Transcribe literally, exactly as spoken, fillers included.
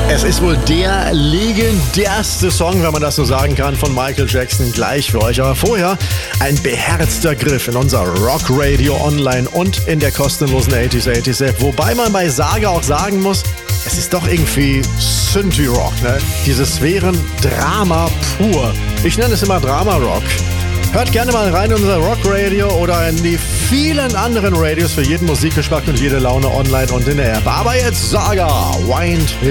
Es ist wohl der legendärste Song, wenn man das so sagen kann, von Michael Jackson, gleich für euch. Aber vorher ein beherzter Griff in unser Rock Radio Online und in der kostenlosen achtziger achtziger App. Wobei man bei Saga auch sagen muss, es ist doch irgendwie Synthie-Rock, ne? Dieses Sphären-Drama pur. Ich nenne es immer Drama-Rock. Hört gerne mal rein in unser Rock Radio oder in die vielen anderen Radios für jeden Musikgeschmack und jede Laune online und in der App. Aber jetzt Saga, Wind